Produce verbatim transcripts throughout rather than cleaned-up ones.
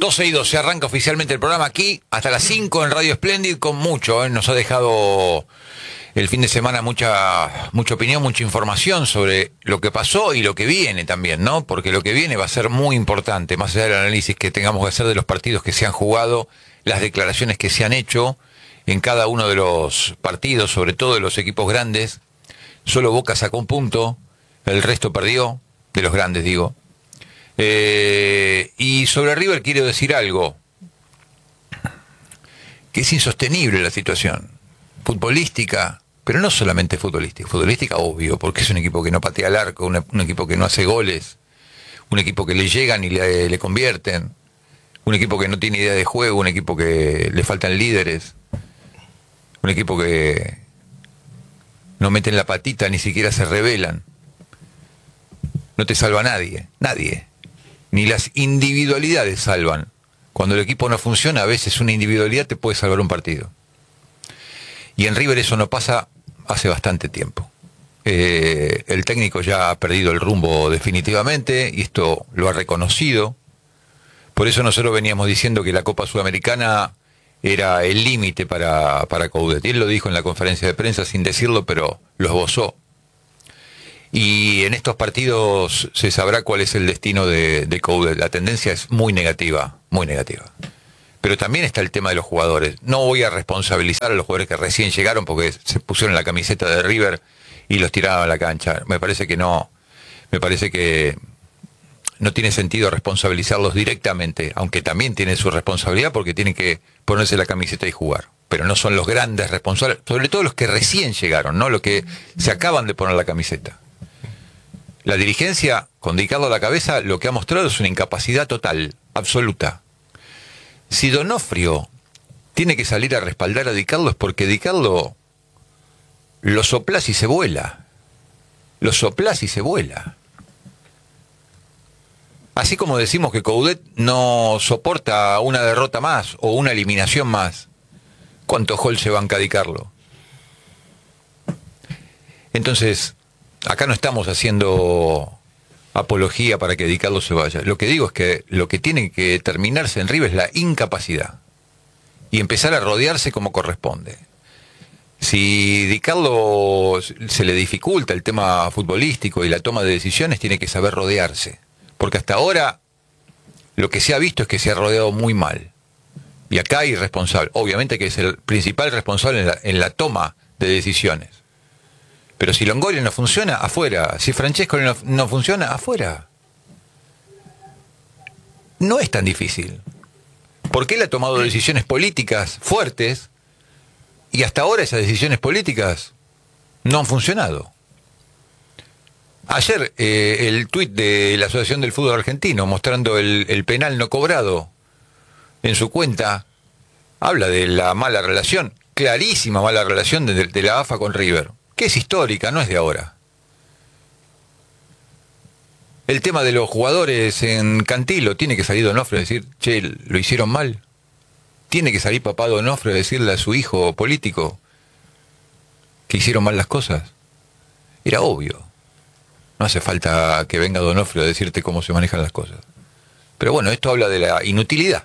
doce y doce arranca oficialmente el programa aquí, hasta las cinco en Radio Splendid, con mucho, ¿eh? Nos ha dejado el fin de semana mucha mucha opinión, mucha información sobre lo que pasó y lo que viene también, ¿no? Porque lo que viene va a ser muy importante, más allá del análisis que tengamos que hacer de los partidos que se han jugado, las declaraciones que se han hecho en cada uno de los partidos, sobre todo de los equipos grandes. Solo Boca sacó un punto, el resto perdió, de los grandes digo. Eh, y sobre River quiero decir algo, que es insostenible la situación futbolística, pero no solamente futbolística, futbolística obvio, porque es un equipo que no patea al arco, un, un equipo que no hace goles, un equipo que le llegan y le, le convierten, un equipo que no tiene idea de juego, un equipo que le faltan líderes, un equipo que no meten la patita, ni siquiera se rebelan. No te salva nadie, nadie. Ni las individualidades salvan. Cuando el equipo no funciona, a veces una individualidad te puede salvar un partido. Y en River eso no pasa hace bastante tiempo. Eh, el técnico ya ha perdido el rumbo definitivamente, y esto lo ha reconocido. Por eso nosotros veníamos diciendo que la Copa Sudamericana era el límite para, para Coudet. Y él lo dijo en la conferencia de prensa sin decirlo, pero lo esbozó. Y en estos partidos se sabrá cuál es el destino de, de Coudet. La tendencia es muy negativa, muy negativa. Pero también está el tema de los jugadores. No voy a responsabilizar a los jugadores que recién llegaron porque se pusieron la camiseta de River y los tiraron a la cancha. Me parece que no, me parece que no tiene sentido responsabilizarlos directamente, aunque también tienen su responsabilidad porque tienen que ponerse la camiseta y jugar. Pero no son los grandes responsables, sobre todo los que recién llegaron, no los que se acaban de poner la camiseta. La dirigencia, con Di Carlo a la cabeza, lo que ha mostrado es una incapacidad total, absoluta. Si Donofrio tiene que salir a respaldar a Di Carlo es porque Di Carlo lo soplás y se vuela. Lo soplás y se vuela. Así como decimos que Coudet no soporta una derrota más o una eliminación más, ¿cuánto gol se banca Di Carlo? Entonces, acá no estamos haciendo apología para que Di Carlo se vaya. Lo que digo es que lo que tiene que terminarse en River es la incapacidad y empezar a rodearse como corresponde. Si Di Carlo se le dificulta el tema futbolístico y la toma de decisiones, tiene que saber rodearse. Porque hasta ahora lo que se ha visto es que se ha rodeado muy mal. Y acá hay responsable. Obviamente que es el principal responsable en la, en la toma de decisiones. Pero si Longoria no funciona, afuera. Si Francesco no, no funciona, afuera. No es tan difícil. Porque él ha tomado decisiones políticas fuertes y hasta ahora esas decisiones políticas no han funcionado. Ayer eh, el tuit de la Asociación del Fútbol Argentino mostrando el, el penal no cobrado en su cuenta habla de la mala relación, clarísima mala relación de, de la A F A con River, que es histórica, no es de ahora. El tema de los jugadores en Cantilo, tiene que salir Donofrio a decir, che, lo hicieron mal. Tiene que salir papá Donofrio a decirle a su hijo político que hicieron mal las cosas. Era obvio. No hace falta que venga Donofrio a decirte cómo se manejan las cosas. Pero bueno, esto habla de la inutilidad.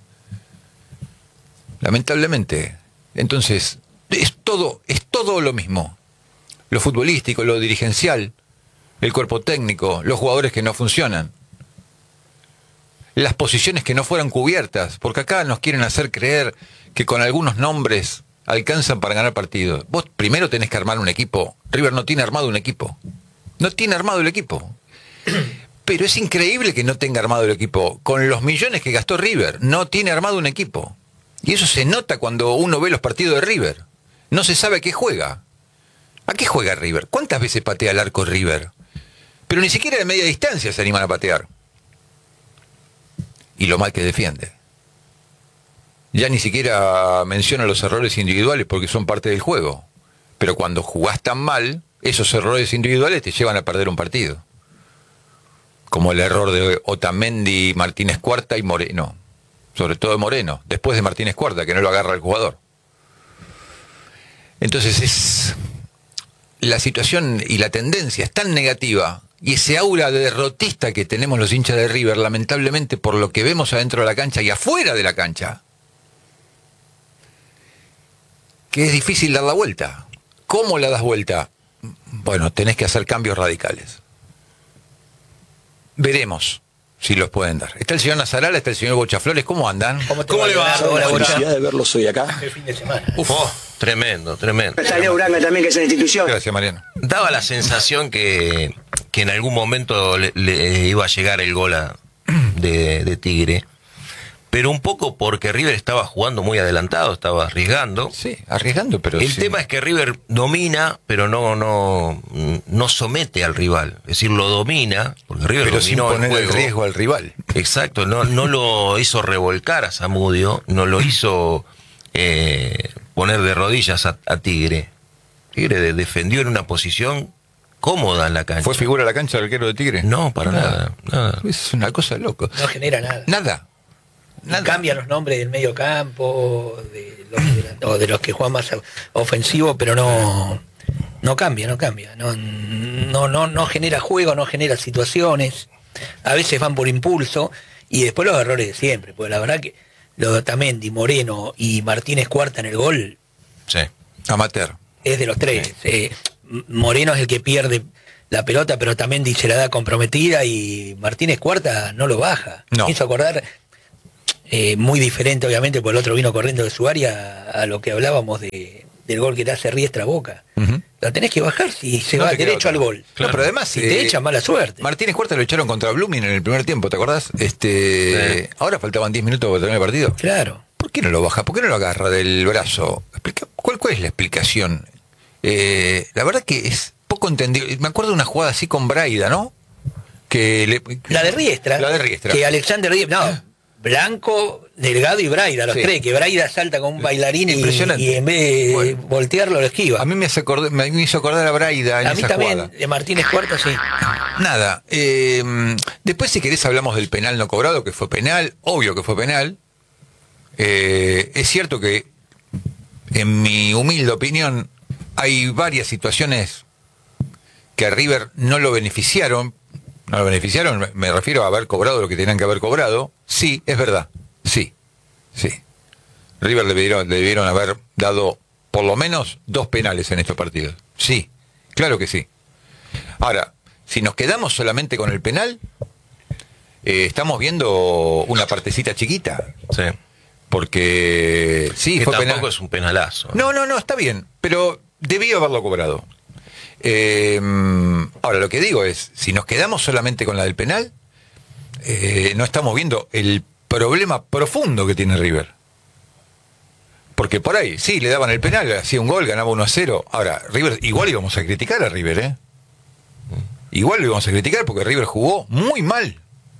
Lamentablemente. Entonces, es todo, es todo lo mismo. Lo futbolístico, lo dirigencial, el cuerpo técnico, los jugadores que no funcionan, las posiciones que no fueron cubiertas, porque acá nos quieren hacer creer que con algunos nombres alcanzan para ganar partidos. Vos primero tenés que armar un equipo. River no tiene armado un equipo. No tiene armado el equipo. Pero es increíble que no tenga armado el equipo. Con los millones que gastó River, no tiene armado un equipo. Y eso se nota cuando uno ve los partidos de River. No se sabe a qué juega. ¿A qué juega River? ¿Cuántas veces patea el arco River? Pero ni siquiera de media distancia se animan a patear. Y lo mal que defiende. Ya ni siquiera menciona los errores individuales porque son parte del juego. Pero cuando jugás tan mal, esos errores individuales te llevan a perder un partido. Como el error de Otamendi, Martínez Cuarta y Moreno. Sobre todo de Moreno, después de Martínez Cuarta, que no lo agarra el jugador. Entonces es... la situación y la tendencia es tan negativa Y ese aura derrotista que tenemos los hinchas de River, lamentablemente por lo que vemos adentro de la cancha y afuera de la cancha, que es difícil dar la vuelta. ¿Cómo la das vuelta? Bueno, tenés que hacer cambios radicales. Veremos si los pueden dar. Está el señor Nazarala, está el señor Bochaflores. ¿Cómo andan? ¿Cómo, ¿Cómo le va? La felicidad de verlos hoy acá. El fin de semana. Uf, oh, tremendo, tremendo. Está Leo Uranga también, que es una institución. Gracias, Mariano. Daba la sensación que, que en algún momento le, le iba a llegar el gol a, de, de Tigre, pero un poco porque River estaba jugando muy adelantado, estaba arriesgando. Sí, arriesgando, pero El sí. tema es que River domina, pero no no no somete al rival. Es decir, lo domina, porque River Pero sin dominó poner el el juego. riesgo al rival. Exacto, no, no lo hizo revolcar a Zamudio, no lo hizo eh, poner de rodillas a, a Tigre. Tigre de, defendió en una posición cómoda en la cancha. ¿Fue figura de la cancha del arquero de Tigre? No, para nada, nada. Es una cosa loco. No genera nada. Nada. Nada. Cambian los nombres del medio campo, de los, de, la- o de los que juegan más ofensivo, pero no no cambia, no cambia. No, no, no, no genera juego, no genera situaciones. A veces van por impulso y después los errores de siempre. Porque la verdad que lo de Otamendi, Moreno y Martínez Cuarta en el gol Sí. Amateur. es de los tres. Eh, Moreno es el que pierde la pelota, pero Otamendi se la da comprometida y Martínez Cuarta no lo baja. No. Me hizo acordar, eh, muy diferente obviamente, porque el otro vino corriendo de su área, a lo que hablábamos de, del gol que te hace Riestra Boca. Ujú. La tenés que bajar si se No va te queda derecho otra. al gol. No, pero además, si eh, te echan, mala suerte. Martínez Cuarta lo echaron contra Blooming en el primer tiempo, ¿te acordás? Este, Sí. Ahora faltaban diez minutos para terminar el partido. Claro. ¿Por qué no lo baja? ¿Por qué no lo agarra del brazo? Explica- ¿Cuál, cuál es la explicación? Eh, la verdad que es poco entendible. Me acuerdo de una jugada así con Braida, ¿no? Que le- La de Riestra. La de Riestra. Que Alexander Díaz, no, Blanco, Delgado y Braida, los Sí. tres, que Braida salta con un bailarín y, Impresionante. y en vez de Bueno. voltearlo lo esquiva. A mí me, hace acordar- me hizo acordar a Braida en A mí esa también, jugada. de Martínez Cuarta, sí. Nada. eh, después, si querés, hablamos del penal no cobrado, que fue penal. Obvio que fue penal. Eh, es cierto que, en mi humilde opinión, hay varias situaciones que a River no lo beneficiaron. No lo beneficiaron, me- me refiero a haber cobrado lo que tenían que haber cobrado. Sí, es verdad. Sí, sí. River le debieron, le debieron haber dado por lo menos dos penales en estos partidos. Sí, claro que sí. Ahora, si nos quedamos solamente con el penal, eh, estamos viendo una partecita chiquita. Sí. Porque sí, Que fue tampoco penal. es un penalazo. No, no, no, está bien, pero debió haberlo cobrado. Eh, ahora, lo que digo es, si nos quedamos solamente con la del penal, eh, no estamos viendo el problema profundo que tiene River. Porque por ahí, sí, le daban el penal, hacía un gol, ganaba uno a cero. Ahora, River, igual íbamos a criticar a River, ¿eh? Igual lo íbamos a criticar porque River jugó muy mal.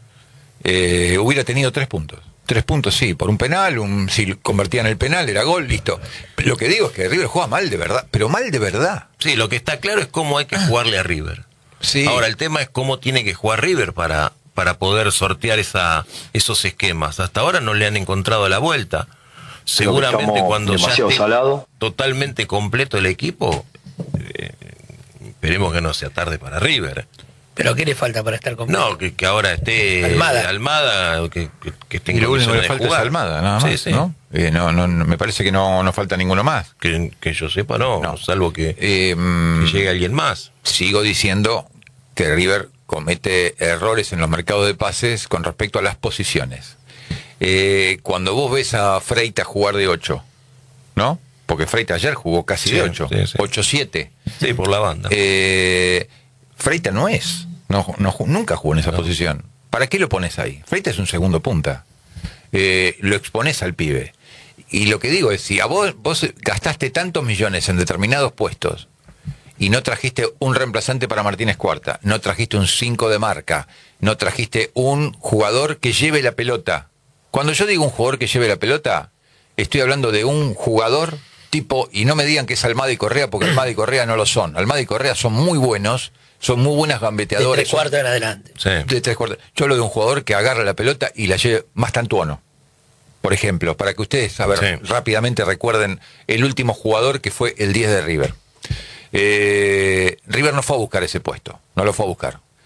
Eh, hubiera tenido tres puntos. Tres puntos, sí, por un penal, un, si convertían el penal, era gol, listo. Lo que digo es que River juega mal de verdad, pero mal de verdad. Sí, lo que está claro es cómo hay que jugarle a River. Sí. Ahora, el tema es cómo tiene que jugar River para, para poder sortear esa, esos esquemas. Hasta ahora no le han encontrado la vuelta. Seguramente estamos cuando ya demasiado esté salado. totalmente completo el equipo, eh, esperemos que no sea tarde para River. ¿Pero qué le falta para estar completo? No, que, que ahora esté Almada. Almada, que, que, que esté en Y lo único que condiciones le de falta es jugar. Almada, nada más, Sí, sí. ¿no? Eh, no, no, no, me parece que no, no falta ninguno más. Que, que yo sepa, no, No. salvo que, Eh, que llegue alguien más. Sigo diciendo que River comete errores en los mercados de pases con respecto a las posiciones. Eh, cuando vos ves a Freita jugar de ocho, ¿no? Porque Freita ayer jugó casi Sí, de ocho, sí, sí. ocho siete. Sí, por la banda. Eh, Freita no es, no, no, nunca jugó en esa No. posición. ¿Para qué lo pones ahí? Freita es un segundo punta. Eh, lo expones al pibe. Y lo que digo es, si a vos, vos gastaste tantos millones en determinados puestos y no trajiste un reemplazante para Martínez Cuarta, no trajiste un cinco de marca, no trajiste un jugador que lleve la pelota. Cuando yo digo un jugador que lleve la pelota, estoy hablando de un jugador tipo, y no me digan que es Almada y Correa, porque Almada y Correa no lo son. Almada y Correa son muy buenos, son muy buenas De gambeteadores. tres cuartos en adelante. Sí. De tres cuartos. Yo hablo de un jugador que agarra la pelota y la lleve más tantuono. Por ejemplo, para que ustedes, a ver, Sí. rápidamente recuerden el último jugador que fue el diez de River. Eh, River no fue a buscar ese puesto, no lo fue a buscar.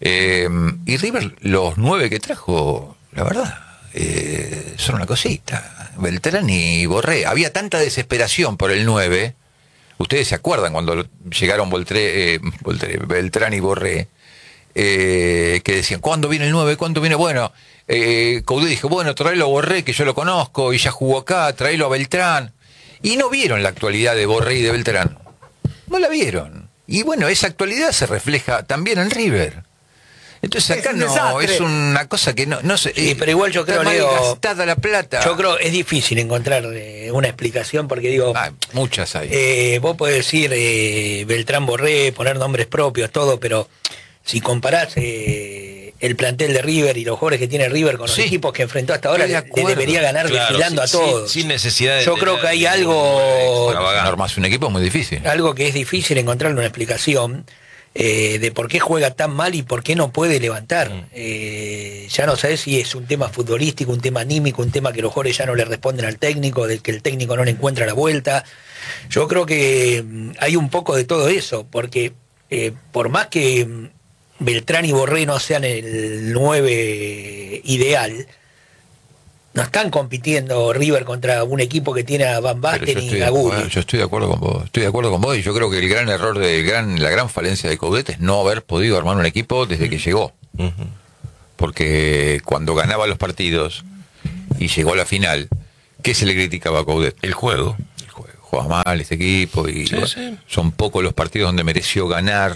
Eh, y River, los nueve que trajo, la verdad, eh, son una cosita. Beltrán y Borré. Había tanta desesperación por el nueve. Ustedes se acuerdan cuando llegaron Voltré, eh, Voltré, Beltrán y Borré, eh, que decían, ¿cuándo viene el nueve? ¿Cuándo viene? Bueno, eh, Coudet dijo, bueno, tráelo a Borré, que yo lo conozco, y ya jugó acá, tráelo a Beltrán. Y no vieron la actualidad de Borré y de Beltrán. No la vieron. Y bueno, esa actualidad se refleja también en River. Entonces acá es no, desastre. es una cosa que no, no se... Sí, pero igual yo creo, está mal Leo, gastada la plata. Yo creo es difícil encontrar eh, una explicación porque digo, Ah, muchas hay. eh, vos podés decir eh, Beltrán Borré, poner nombres propios, todo, pero si comparás eh, el plantel de River y los jugadores que tiene River con los Sí. equipos que enfrentó hasta ahora, Estoy de le, le acuerdo. debería ganar Claro, desfilando sin- a todos. Sin, sin necesidad de Yo creo tener que hay ningún algo- extravagante. Armarse un equipo es muy difícil. Algo que es difícil encontrarle una explicación eh, de por qué juega tan mal y por qué no puede levantar. Mm. Eh, ya no sabés si es un tema futbolístico, un tema anímico, un tema que los jugadores ya no le responden al técnico, del que el técnico no le encuentra la vuelta. Yo creo que mm, hay un poco de todo eso, porque eh, por más que mm, Beltrán y Borré no sean el nueve ideal, no están compitiendo River contra un equipo que tiene a Van Pero Basten yo y estoy, de a Gulli. acuerdo, yo estoy de acuerdo con vos, estoy de acuerdo con vos y yo creo que el gran error de el gran, la gran falencia de Coudet es no haber podido armar un equipo desde que llegó. Ujú. Porque cuando ganaba los partidos y llegó a la final, ¿qué se le criticaba a Coudet? El juego. El juego. Juega mal este equipo y Sí, bueno, sí. son pocos los partidos donde mereció ganar.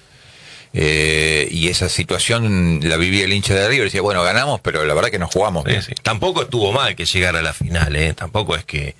Eh, y esa situación la vivía el hincha de River. Decía, bueno, ganamos, pero la verdad que no jugamos. Sí, sí. Tampoco estuvo mal que llegara a la final, ¿eh? Tampoco es que...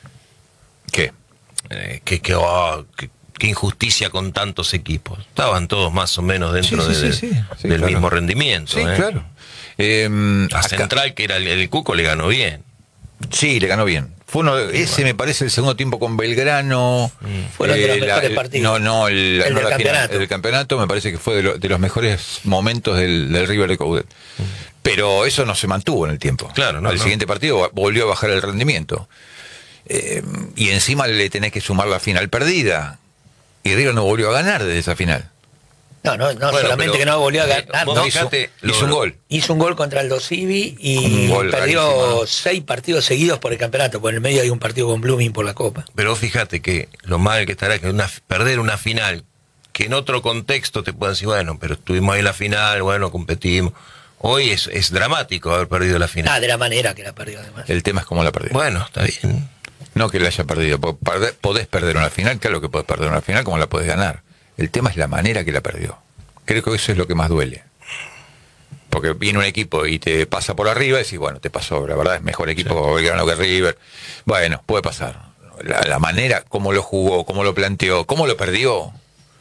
¿Qué? eh, que, que, oh, que- que injusticia con tantos equipos. Estaban todos más o menos dentro Sí, sí, de- sí, sí. Sí, del claro. mismo rendimiento. Sí, ¿eh? claro. Eh, A acá- Central, que era el, el Cuco, le ganó bien. Sí, le ganó bien. Fue uno, ese me parece el segundo tiempo con Belgrano. Fueron de los Eh, la- mejores el- partidos. No, no, el, El no del la final, campeonato. el del campeonato me parece que fue de, lo- de los mejores momentos del, del River de Coudet. Pero eso no se mantuvo en el tiempo. Claro, no, Al no. siguiente partido volvió a bajar el rendimiento. Eh, y encima le tenés que sumar la final perdida. Y River no volvió a ganar desde esa final. No, no, no Bueno, solamente pero, que no volvió a eh, ganar, vos no, fijate, hizo, lo- hizo un gol. hizo un gol contra el Dosivi y Un gol perdió rarísimo. seis partidos seguidos por el campeonato. Por el medio hay un partido con Blooming por la Copa. Pero fíjate que lo mal que estará que una, perder una final, que en otro contexto te pueden decir, bueno, pero estuvimos ahí en la final, bueno, competimos. Hoy es, es dramático haber perdido la final. Ah, de la manera que la perdió además. El tema es cómo la perdió. Bueno, está bien. No que la haya perdido. po- perder- Podés perder una final, claro que podés perder una final, como la podés ganar. El tema es la manera que la perdió. Creo que eso es lo que más duele. Porque viene un equipo y te pasa por arriba y decís, bueno, te pasó, la verdad es mejor equipo Belgrano que River. Bueno, puede pasar. La, la manera, cómo lo jugó, cómo lo planteó, cómo lo perdió,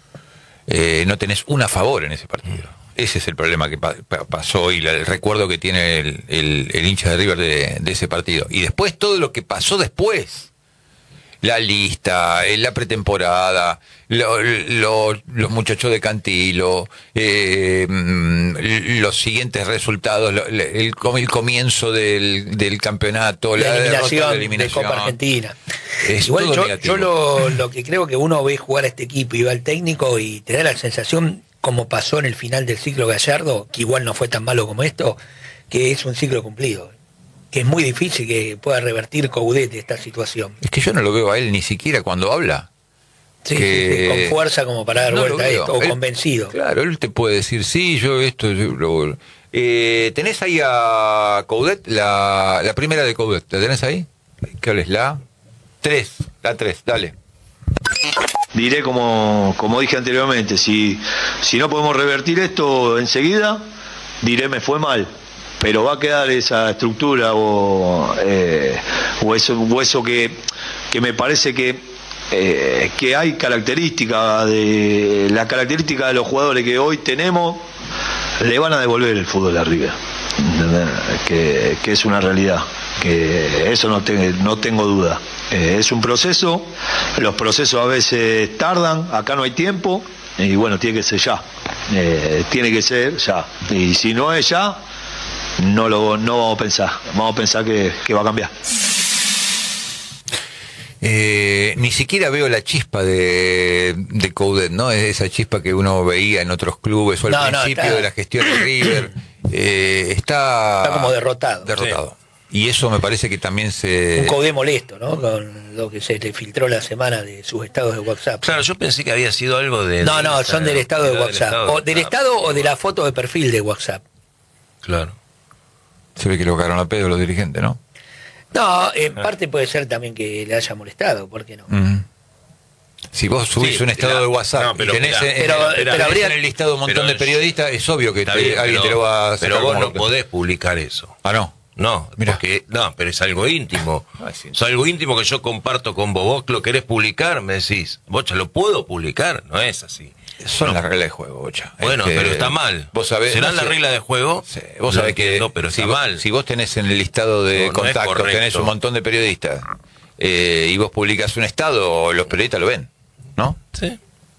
eh, no tenés una a favor en ese partido. Ese es el problema que pa- pa- pasó y la- el recuerdo que tiene el, el- el hincha de River de, de ese partido. Y después todo lo que pasó después. La lista, eh, la pretemporada, lo- lo- los muchachos de Cantilo, eh, mm, los siguientes resultados, lo- le- el, com- el comienzo del, del campeonato, La derrota, eliminación, la eliminación. de Copa Argentina. Es Igual todo yo, negativo. yo lo, lo que creo que uno ve jugar a este equipo y va al técnico y te da la sensación, como pasó en el final del ciclo Gallardo, que igual no fue tan malo como esto, que es un ciclo cumplido. Que es muy difícil que pueda revertir Coudet esta situación. Es que yo no lo veo a él ni siquiera cuando habla. Sí, Que- sí, sí, con fuerza como para dar No lo vuelta a veo. esto, o Él- convencido. Claro, él te puede decir, sí, yo esto... yo lo- Eh, ¿Tenés ahí a Coudet? La, la primera de Coudet, ¿la tenés ahí? ¿Cuál es la? Tres, la tres, dale. Diré como, como dije anteriormente, si, si no podemos revertir esto enseguida, diré me fue mal. Pero va a quedar esa estructura o, eh, o eso, o eso que, que me parece que, eh, que hay características de la característica de los jugadores que hoy tenemos, le van a devolver el fútbol a River. ¿Entendés? Que, que es una realidad, que eso no, te, no tengo duda. Eh, es un proceso, los procesos a veces tardan, acá no hay tiempo, y bueno, tiene que ser ya, eh, tiene que ser ya, y si no es ya, no lo no vamos a pensar, vamos a pensar que, que va a cambiar. Eh, ni siquiera veo la chispa de, de Coudet, ¿no? Esa chispa que uno veía en otros clubes o al No, no, principio está- de la gestión de River. Eh, está, Está como derrotado. derrotado. Y eso me parece que también se... Un Coudet molesto, ¿no? Con lo que se le filtró la semana de sus estados de WhatsApp. Claro, yo pensé que había sido algo de... No, no, son del estado de Era WhatsApp. estado de O del WhatsApp. estado o de la foto de perfil de WhatsApp. Claro. Se ve que lo cagaron a pedo los dirigentes, ¿no? No, en parte puede ser también que le haya molestado, ¿por qué no? Mm. Si vos subís Sí, un estado la- de WhatsApp no, pero y tenés, mirá, en, pero- en- pero tenés habría- en el listado un montón pero de es- periodistas, es obvio que Está te- bien, alguien pero- te lo va a sacar Pero vos como- no podés publicar eso. Ah, no. No, Mirá. porque no, pero es algo íntimo. Ah, sí. Es algo íntimo que yo comparto con vos. Vos lo querés publicar, me decís. Bocha, ¿lo puedo publicar? No es así. Son No. las reglas de juego, Bocha. Bueno, Este, pero está mal. Vos sabés, ¿Serán no las sé. reglas de juego? Sí, vos Lo sabés que entiendo, pero si está vos, mal. si vos tenés en el listado de No, no es contactos, correcto. tenés un montón de periodistas, eh, y vos publicás un estado, los periodistas lo ven, ¿no? Sí.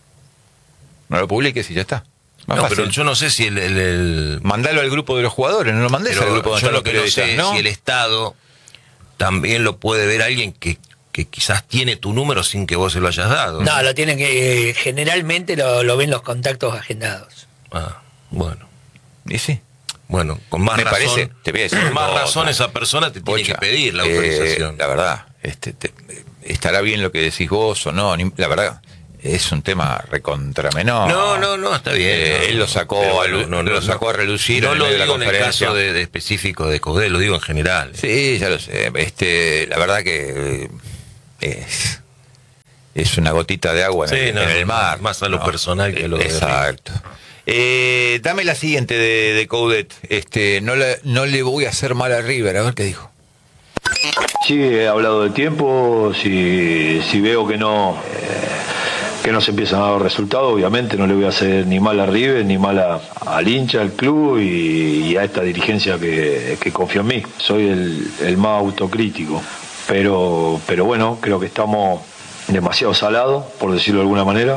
No lo publiques y ya está. Más No, fácil. pero yo no sé si el, el- el- Mandalo al grupo de los jugadores, no lo mandes pero al grupo donde yo están lo los que no periodistas, sé ¿no? si el Estado también lo puede ver alguien que, que quizás tiene tu número sin que vos se lo hayas dado. No, lo tienen que, eh, generalmente lo, lo ven los contactos agendados. Ah, bueno. Y sí. Bueno, con más Me razón, parece, te voy a decir con una más cosa. razón esa persona te tiene Bocha, que pedir la eh, autorización. la verdad, este, te- estará bien lo que decís vos o no, ni- la verdad, es un tema recontra menor. No, no, no, está bien. Eh, no, él lo sacó, pero a, lu- bueno, no, lo no, sacó a relucir No en lo medio de la digo en el conferencia. caso de, de específico de Coudet, lo digo en general. Sí, ya lo sé. Este, la verdad que eh, es, es una gotita de agua en, Sí, el, no, en el mar. más a lo ¿no? personal que a lo de Exacto. Eh, dame la siguiente de, de Coudet. Este, no, la- no le voy a hacer mal a River, a ver qué dijo. Sí, he hablado del tiempo, si, si veo que no eh, que no se empiezan a dar resultados, obviamente no le voy a hacer ni mal a River, ni mal a- al hincha, al club y, y a esta dirigencia que, que confía en mí. Soy el, el más autocrítico, pero, pero bueno, creo que estamos demasiado salados, por decirlo de alguna manera.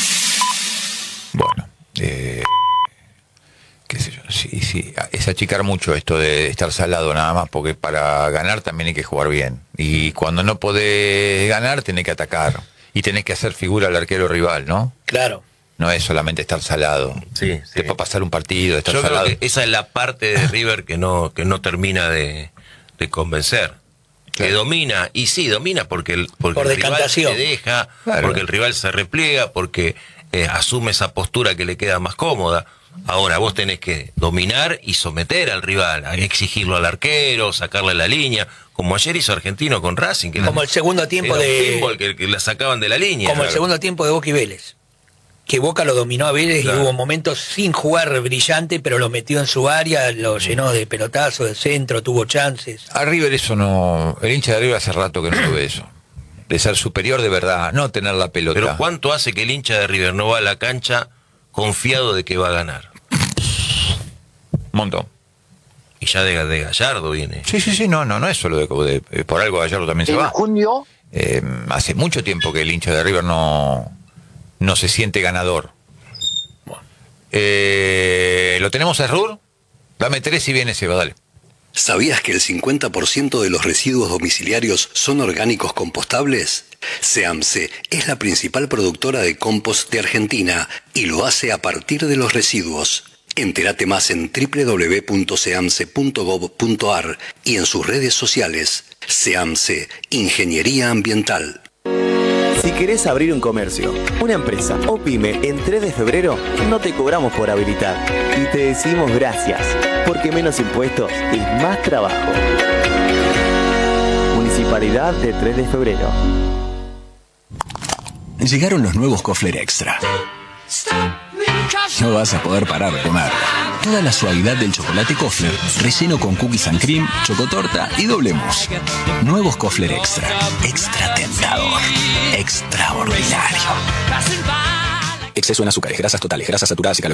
Bueno, eh, qué sé yo, sí, sí, es achicar mucho esto de estar salado nada más, porque para ganar también hay que jugar bien. Y cuando no podés ganar, tenés que atacar. Y tenés que hacer figura al arquero rival, ¿no? Claro. No es solamente estar salado. Sí, Te sí. puede pasar un partido, estar Yo creo salado. que esa es la parte de River que no, que no termina de, de convencer. Que Claro. domina, y sí, domina porque el, porque Por el rival decantación. se deja, Claro. porque el rival se repliega, porque eh, asume esa postura que le queda más cómoda. Ahora vos tenés que dominar y someter al rival, a exigirlo al arquero, sacarle la línea, como ayer hizo Argentino con Racing. Que Como la- el segundo tiempo era un de- pinball que, que la sacaban de la línea. Como el Claro. segundo tiempo de Boca y Vélez. Que Boca lo dominó a Vélez Claro. y hubo momentos sin jugar brillante, pero lo metió en su área, lo llenó de pelotazos, de centro, tuvo chances. A River eso no... El hincha de River hace rato que no lo ve eso. De ser superior de verdad, no tener la pelota. Pero ¿cuánto hace que el hincha de River no va a la cancha confiado de que va a ganar? Un montón. Y ya de, de Gallardo viene. Sí, sí, sí, no, no, no es solo de, de- eh, por algo Gallardo también se En va. junio, Eh, hace mucho tiempo que el hincha de River no, no se siente ganador. Eh, ¿Lo tenemos a Rur? Dame tres y viene Seba, dale. ¿Sabías que el cincuenta por ciento de los residuos domiciliarios son orgánicos compostables? SEAMSE es la principal productora de compost de Argentina y lo hace a partir de los residuos. Entérate más en doble u doble u doble u punto seamse punto gob punto ar y en sus redes sociales. SEAMSE, Ingeniería Ambiental. Si querés abrir un comercio, una empresa o pyme en tres de febrero, no te cobramos por habilitar y te decimos gracias, porque menos impuestos es más trabajo. Municipalidad de tres de febrero. Llegaron los nuevos Kofler Extra. No vas a poder parar de comer. Toda la suavidad del chocolate Kofler, relleno con cookies and cream, chocotorta y doble mousse. Nuevos Kofler Extra. Extra tentador. Extraordinario. Exceso en azúcares, grasas totales, grasas saturadas y calorías.